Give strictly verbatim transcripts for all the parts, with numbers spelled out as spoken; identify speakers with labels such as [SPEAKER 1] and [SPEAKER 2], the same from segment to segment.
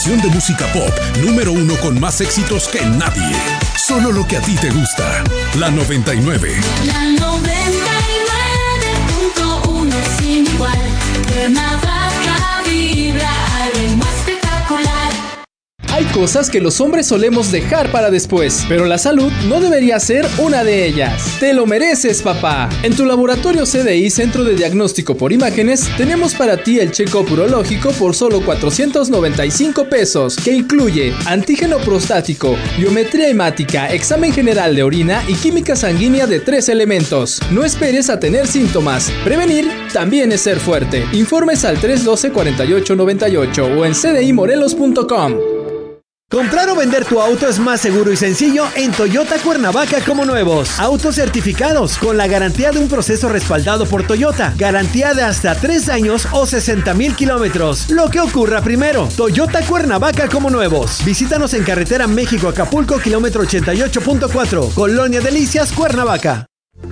[SPEAKER 1] De música pop, número uno con más éxitos que nadie. Solo lo que a ti te gusta. La noventa y nueve.
[SPEAKER 2] La noventa y nueve punto uno sin igual. Cuernavaca vibra al ritmo espectacular.
[SPEAKER 3] Hay cosas que los hombres solemos dejar para después, pero la salud no debería ser una de ellas. Te lo mereces, papá. En tu laboratorio C D I, Centro de Diagnóstico por Imágenes, tenemos para ti el check-up urológico por solo cuatrocientos noventa y cinco pesos, que incluye antígeno prostático, biometría hemática, examen general de orina y química sanguínea de tres elementos. No esperes a tener síntomas. Prevenir también es ser fuerte. Informes al tres uno dos, cuatro ocho nueve ocho o en c d i morelos punto com.
[SPEAKER 4] Comprar o vender tu auto es más seguro y sencillo en Toyota Cuernavaca como nuevos. Autos certificados con la garantía de un proceso respaldado por Toyota. Garantía de hasta tres años o sesenta mil kilómetros. Lo que ocurra primero. Toyota Cuernavaca como nuevos. Visítanos en carretera México-Acapulco, kilómetro ochenta y ocho punto cuatro. Colonia Delicias, Cuernavaca.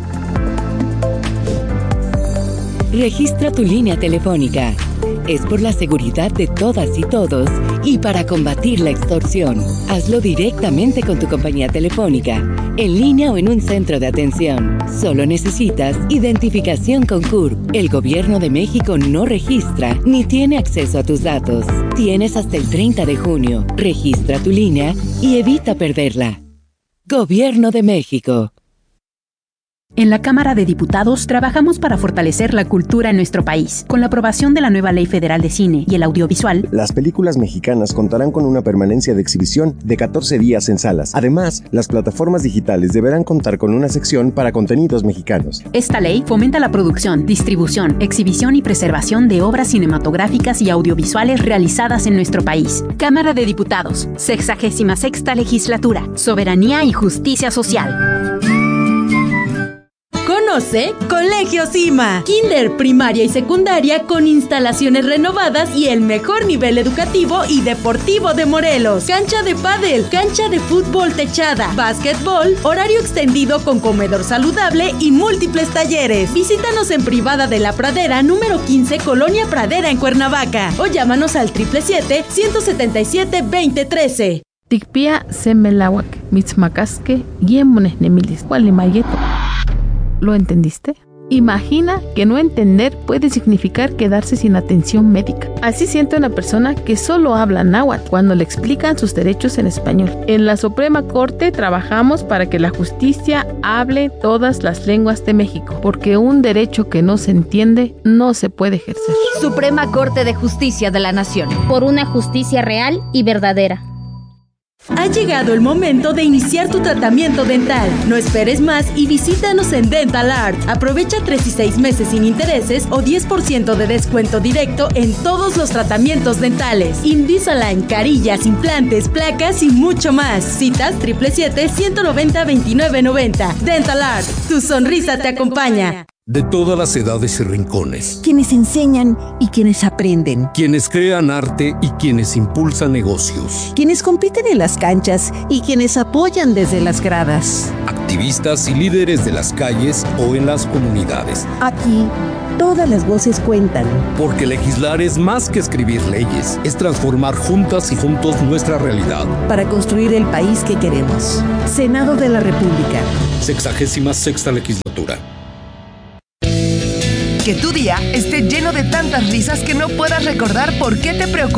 [SPEAKER 5] Registra tu línea telefónica. Es por la seguridad de todas y todos y para combatir la extorsión. Hazlo directamente con tu compañía telefónica, en línea o en un centro de atención. Solo necesitas identificación con C U R P. El Gobierno de México no registra ni tiene acceso a tus datos. Tienes hasta el treinta de junio. Registra tu línea y evita perderla. Gobierno de México.
[SPEAKER 6] En la Cámara de Diputados trabajamos para fortalecer la cultura en nuestro país. Con la aprobación de la nueva Ley Federal de Cine y el Audiovisual,
[SPEAKER 7] las películas mexicanas contarán con una permanencia de exhibición de catorce días en salas. Además, las plataformas digitales deberán contar con una sección para contenidos mexicanos.
[SPEAKER 6] Esta ley fomenta la producción, distribución, exhibición y preservación de obras cinematográficas y audiovisuales realizadas en nuestro país. Cámara de Diputados, sexagésima sexta legislatura, soberanía y justicia social.
[SPEAKER 8] Conoce Colegio Cima, kinder, primaria y secundaria con instalaciones renovadas y el mejor nivel educativo y deportivo de Morelos. Cancha de pádel, cancha de fútbol techada, básquetbol, horario extendido con comedor saludable y múltiples talleres. Visítanos en Privada de la Pradera, número quince, Colonia Pradera en Cuernavaca, o llámanos al siete siete siete, uno siete siete, dos cero uno tres.
[SPEAKER 9] Tikpia semelawak, mitzmacasque, guiemones nemilis, gualimayeto. ¿Lo entendiste? Imagina que no entender puede significar quedarse sin atención médica. Así siente una persona que solo habla náhuatl cuando le explican sus derechos en español. En la Suprema Corte trabajamos para que la justicia hable todas las lenguas de México, porque un derecho que no se entiende no se puede ejercer.
[SPEAKER 10] Suprema Corte de Justicia de la Nación. Por una justicia real y verdadera.
[SPEAKER 8] Ha llegado el momento de iniciar tu tratamiento dental. No esperes más y visítanos en Dental Art. Aprovecha tres y seis meses sin intereses o diez por ciento de descuento directo en todos los tratamientos dentales. Invisalign, carillas, implantes, placas y mucho más. Citas siete siete siete, uno cero, dos nueve nueve cero. Dental Art, tu sonrisa te acompaña.
[SPEAKER 1] De todas las edades y rincones.
[SPEAKER 11] Quienes enseñan y quienes aprenden.
[SPEAKER 1] Quienes crean arte y quienes impulsan negocios.
[SPEAKER 11] Quienes compiten en las canchas y quienes apoyan desde las gradas.
[SPEAKER 1] Activistas y líderes de las calles o en las comunidades.
[SPEAKER 11] Aquí, todas las voces cuentan.
[SPEAKER 1] Porque legislar es más que escribir leyes, es transformar juntas y juntos nuestra realidad.
[SPEAKER 11] Para construir el país que queremos. Senado de la República.
[SPEAKER 1] Sexagésima sexta legislatura.
[SPEAKER 12] Que tu día esté lleno de tantas risas que no puedas recordar por qué te preocupa.